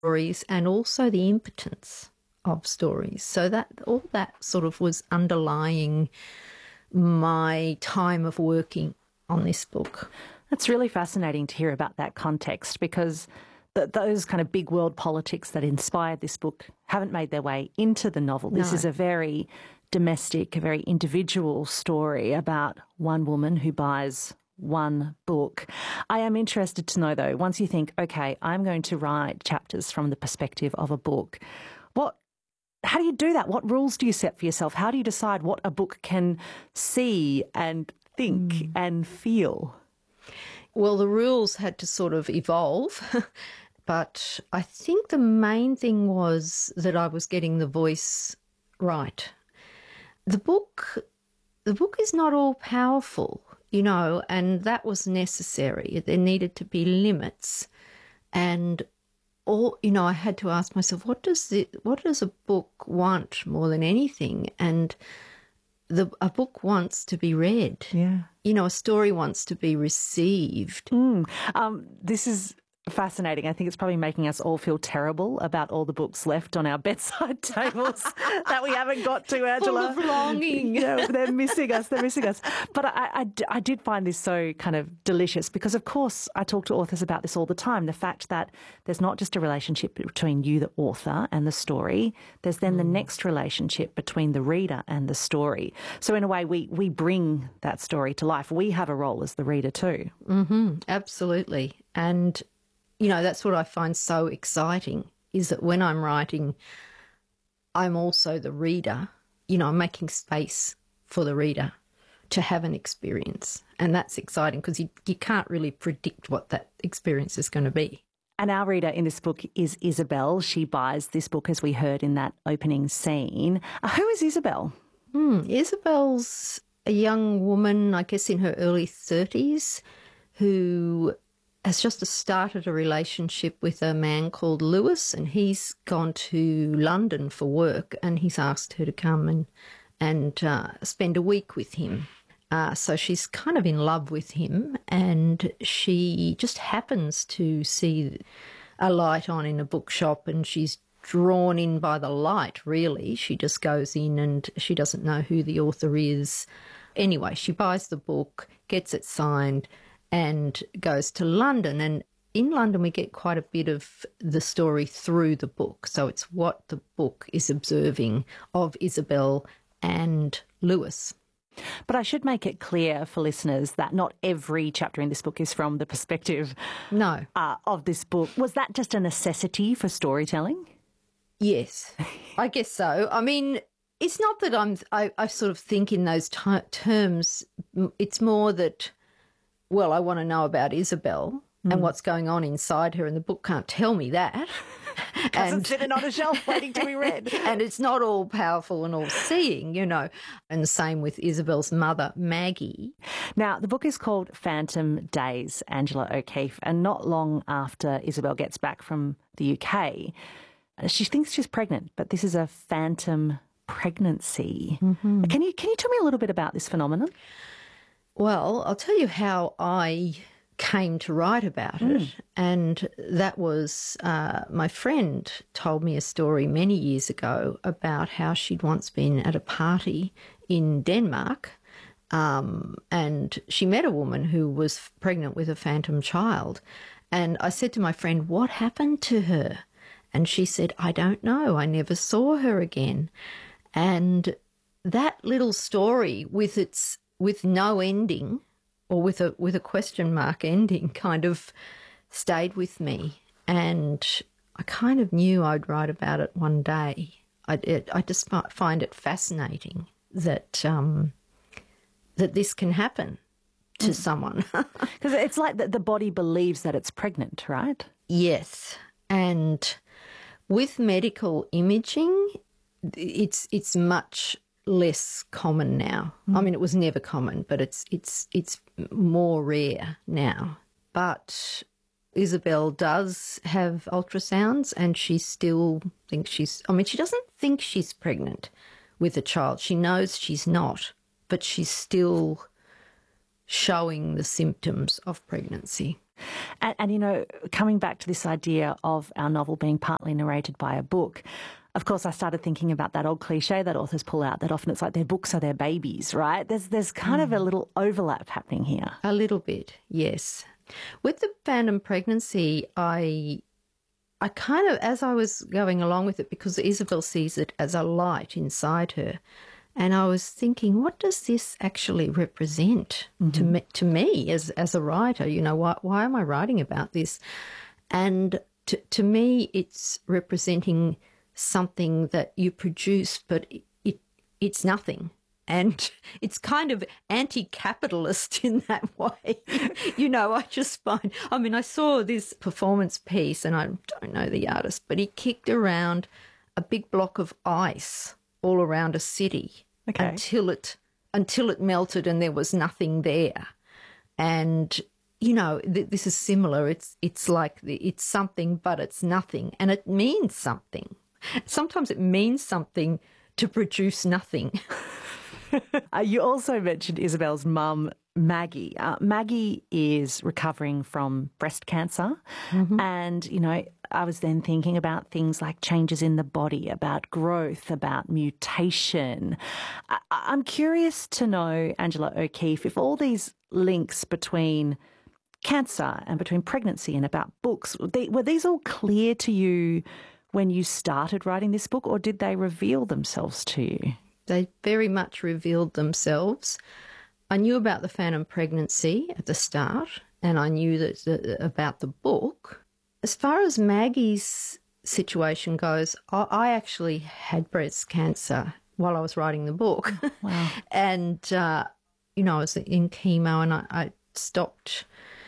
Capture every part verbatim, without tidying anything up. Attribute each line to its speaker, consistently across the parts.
Speaker 1: stories and also the impotence of stories. So that all that sort of was underlying my time of working on this book.
Speaker 2: It's really fascinating to hear about that context, because th- those kind of big world politics that inspired this book haven't made their way into the novel. This
Speaker 1: No.
Speaker 2: is a very domestic, a very individual story about one woman who buys one book. I am interested to know, though, once you think, okay, I'm going to write chapters from the perspective of a book, what, how do you do that? What rules do you set for yourself? How do you decide what a book can see and think mm. and feel?
Speaker 1: Well, the rules had to sort of evolve, but I think the main thing was that I was getting the voice right. The book, the book is not all powerful, you know, and that was necessary. There needed to be limits, and all, you know, I had to ask myself, what does it, what does a book want more than anything? And the a book wants to be read.
Speaker 2: Yeah.
Speaker 1: You know, a story wants to be received.
Speaker 2: Mm. Um, this is fascinating. I think it's probably making us all feel terrible about all the books left on our bedside tables that we haven't got to, Angela.
Speaker 1: Full of longing.
Speaker 2: Yeah, they're missing us. They're missing us. But I, I, I did find this so kind of delicious because, of course, I talk to authors about this all the time, the fact that there's not just a relationship between you, the author, and the story. There's then mm. the next relationship between the reader and the story. So in a way, we, we bring that story to life. We have a role as the reader too.
Speaker 1: Mm-hmm. Absolutely. And you know, that's what I find so exciting, is that when I'm writing, I'm also the reader. You know, I'm making space for the reader to have an experience. And that's exciting because you, you can't really predict what that experience is going to be.
Speaker 2: And our reader in this book is Isabel. She buys this book, as we heard in that opening scene. Uh, who is Isabel?
Speaker 1: Hmm, Isabel's a young woman, I guess in her early thirties, who has just started a relationship with a man called Lewis, and he's gone to London for work, and he's asked her to come and and uh, spend a week with him. Uh, so she's kind of in love with him, and she just happens to see a light on in a bookshop, and she's drawn in by the light, really. She just goes in and she doesn't know who the author is. Anyway, she buys the book, gets it signed, and goes to London. And in London, we get quite a bit of the story through the book. So it's what the book is observing of Isabel and Lewis.
Speaker 2: But I should make it clear for listeners that not every chapter in this book is from the perspective
Speaker 1: no.
Speaker 2: uh, of this book. Was that just a necessity for storytelling?
Speaker 1: Yes, I guess so. I mean, it's not that I'm, I, I sort of think in those t- terms. It's more that, well, I want to know about Isabel mm. and what's going on inside her, and the book can't tell me that.
Speaker 2: Because it's sitting on a shelf waiting to be read.
Speaker 1: And it's not all powerful and all seeing, you know. And the same with Isabel's mother, Maggie.
Speaker 2: Now, the book is called Phantom Days, Angela O'Keeffe, and not long after Isabel gets back from the U K, she thinks she's pregnant, but this is a phantom pregnancy. Mm-hmm. Can you can you tell me a little bit about this phenomenon?
Speaker 1: Well, I'll tell you how I came to write about mm. it. And that was uh, my friend told me a story many years ago about how she'd once been at a party in Denmark um, and she met a woman who was pregnant with a phantom child. And I said to my friend, what happened to her? And she said, I don't know. I never saw her again. And that little story with its with no ending, or with a with a question mark ending, kind of stayed with me. And I kind of knew I'd write about it one day. I, it, I just find it fascinating that um, that this can happen to mm. someone.
Speaker 2: Because it's like the, the body believes that it's pregnant, right?
Speaker 1: Yes. And with medical imaging, it's it's much less common now. Mm. I mean, it was never common, but it's it's it's more rare now. But Isabel does have ultrasounds, and she still thinks she's, I mean, she doesn't think she's pregnant with a child. She knows she's not, but she's still showing the symptoms of pregnancy.
Speaker 2: And, and, you know, coming back to this idea of our novel being partly narrated by a book, of course, I started thinking about that old cliche that authors pull out, that often it's like their books are their babies, right? There's, there's kind mm. of a little overlap happening here.
Speaker 1: A little bit, yes. With the Phantom Pregnancy, I... I kind of, as I was going along with it, because Isabel sees it as a light inside her, and I was thinking, what does this actually represent mm-hmm. to me, to me as as a writer? You know, why why am I writing about this? And to to me, it's representing something that you produce, but it, it it's nothing. And it's kind of anti-capitalist in that way. You know, I just find, I mean, I saw this performance piece, and I don't know the artist, but he kicked around a big block of ice all around a city okay. until it until it melted and there was nothing there. And, you know, th- this is similar. It's it's like the, it's something, but it's nothing. And it means something. Sometimes it means something to produce nothing.
Speaker 2: uh, you also mentioned Isabel's mum, Maggie. Uh, Maggie is recovering from breast cancer. Mm-hmm. And, you know, I was then thinking about things like changes in the body, about growth, about mutation. I- I'm curious to know, Angela O'Keeffe, if all these links between cancer and between pregnancy and about books, they, were these all clear to you when you started writing this book, or did they reveal themselves to you?
Speaker 1: They very much revealed themselves. I knew about the Phantom Pregnancy at the start, and I knew that the, about the book. As far as Maggie's situation goes, I, I actually had breast cancer while I was writing the book.
Speaker 2: Wow.
Speaker 1: and, uh, you know, I was in chemo, and I, I stopped...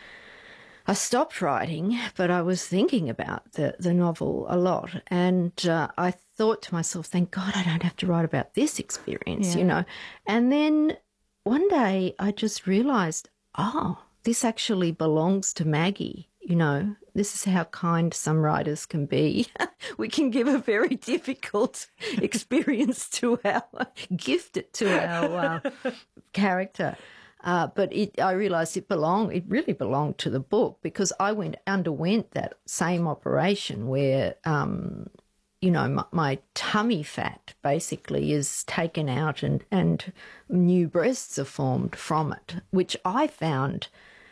Speaker 1: I stopped writing, but I was thinking about the, the novel a lot. And uh, I thought to myself, thank God I don't have to write about this experience, yeah. you know. And then one day I just realised, oh, this actually belongs to Maggie, you know. This is how kind some writers can be. We can give a very difficult experience to our, gift it to our uh, character. Uh, but it, I realised it belonged, it really belonged to the book, because I went underwent that same operation where, um, you know, my, my tummy fat basically is taken out and, and new breasts are formed from it, which I found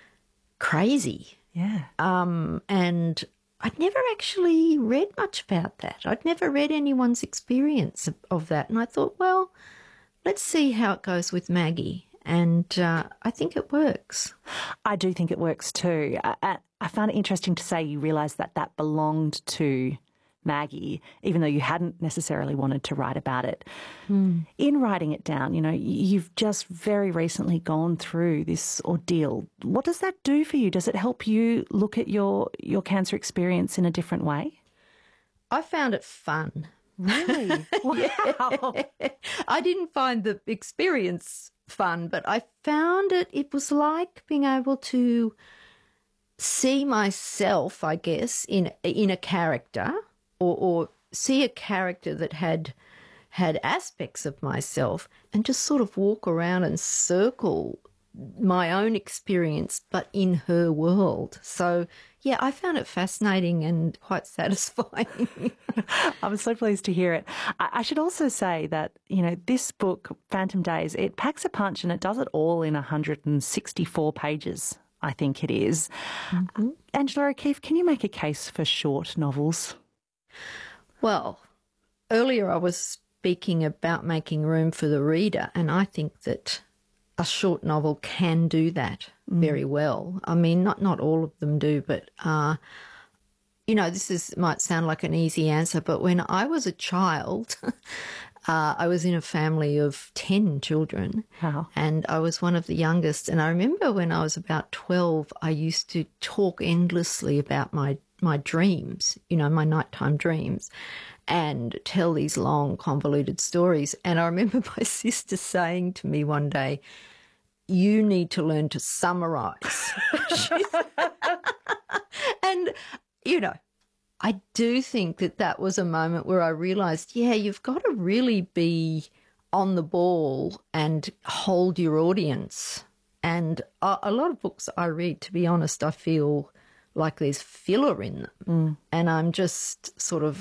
Speaker 1: crazy.
Speaker 2: Yeah.
Speaker 1: Um, and I'd never actually read much about that. I'd never read anyone's experience of, of that. And I thought, well, let's see how it goes with Maggie. And uh, I think it works.
Speaker 2: I do think it works too. I, I found it interesting to say you realised that that belonged to Maggie, even though you hadn't necessarily wanted to write about it. Mm. In writing it down, you know, you've just very recently gone through this ordeal. What does that do for you? Does it help you look at your, your cancer experience in a different way?
Speaker 1: I found it fun.
Speaker 2: Really? Wow.
Speaker 1: I didn't find the experience fun, but I found it, it was like being able to see myself, I guess, in in a character, or, or see a character that had had aspects of myself, and just sort of walk around and circle my own experience, but in her world. So, yeah, I found it fascinating and quite satisfying.
Speaker 2: I'm so pleased to hear it. I should also say that, you know, this book, Phantom Days, it packs a punch, and it does it all in one hundred sixty-four pages, I think it is. Mm-hmm. Angela O'Keeffe, can you make a case for short novels?
Speaker 1: Well, earlier I was speaking about making room for the reader, and I think that a short novel can do that mm. very well. I mean, not not all of them do, but, uh, you know, this is might sound like an easy answer, but when I was a child, uh, I was in a family of ten children.
Speaker 2: Wow.
Speaker 1: And I was one of the youngest. And I remember when I was about twelve, I used to talk endlessly about my, my dreams, you know, my nighttime dreams, and tell these long, convoluted stories. And I remember my sister saying to me one day, you need to learn to summarise. And, you know, I do think that that was a moment where I realised, yeah, you've got to really be on the ball and hold your audience And a, a lot of books I read, to be honest, I feel like there's filler in them. Mm. And I'm just sort of